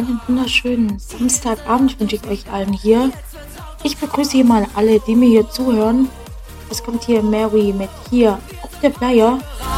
einen wunderschönen Samstagabend wünsche ich euch allen hier. Ich begrüße hier mal alle, die mir hier zuhören. Es kommt hier Mary mit hier auf der Flyer.